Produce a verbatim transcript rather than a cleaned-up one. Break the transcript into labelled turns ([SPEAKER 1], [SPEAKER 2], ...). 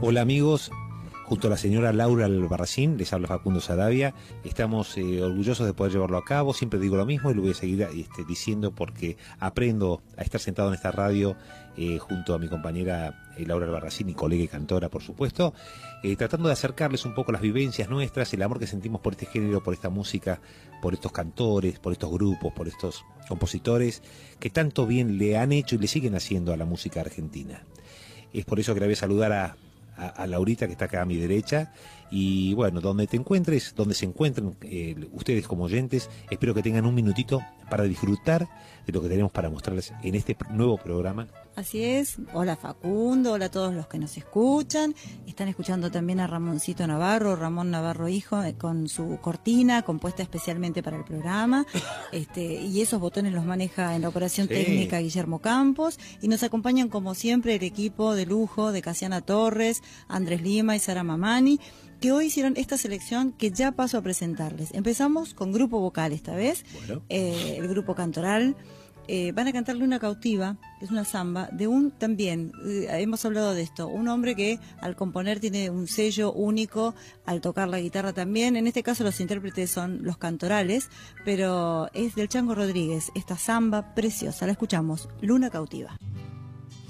[SPEAKER 1] Hola amigos, junto a la señora Laura Albarracín, les habla Facundo Saravia. Estamos eh, orgullosos de poder llevarlo a cabo. Siempre digo lo mismo y lo voy a seguir este, diciendo porque aprendo a estar sentado en esta radio eh, junto a mi compañera eh, Laura Albarracín, mi colega y cantora, por supuesto, eh, tratando de acercarles un poco las vivencias nuestras, el amor que sentimos por este género, por esta música, por estos cantores, por estos grupos, por estos compositores que tanto bien le han hecho y le siguen haciendo a la música argentina. Es por eso que le voy a saludar a A, a Laurita, que está acá a mi derecha. Y bueno, donde te encuentres, donde se encuentren eh, ustedes como oyentes, espero que tengan un minutito para disfrutar de lo que tenemos para mostrarles en este nuevo programa.
[SPEAKER 2] Así es. Hola Facundo, hola a todos los que nos escuchan. Están escuchando también a Ramoncito Navarro, Ramón Navarro hijo, eh, con su cortina compuesta especialmente para el programa. Este, y esos botones los maneja en la operación sí. técnica Guillermo Campos. Y nos acompañan como siempre el equipo de lujo de Casiana Torres, Andrés Lima y Sara Mamani, que hoy hicieron esta selección que ya paso a presentarles. Empezamos con grupo vocal esta vez, bueno. eh, el grupo cantoral. Eh, van a cantar Luna Cautiva, que es una samba, de un también, eh, hemos hablado de esto, un hombre que al componer tiene un sello único, al tocar la guitarra también. En este caso los intérpretes son los cantorales, pero es del Chango Rodríguez, esta samba preciosa. La escuchamos, Luna Cautiva.